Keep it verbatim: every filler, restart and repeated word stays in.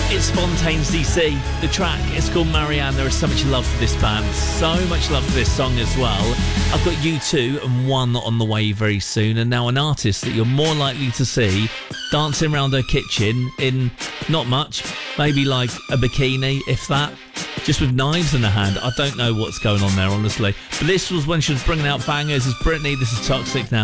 It's Fontaines D C. The track is called Marianne. There is so much love for this band, so much love for this song as well. I've got U two and One on the way very soon, and now an artist that you're more likely to see dancing around her kitchen in not much, maybe like a bikini, if that, just with knives in her hand. I don't know what's going on there, honestly. But this was when she was bringing out bangers. It's Britney. This is Toxic now.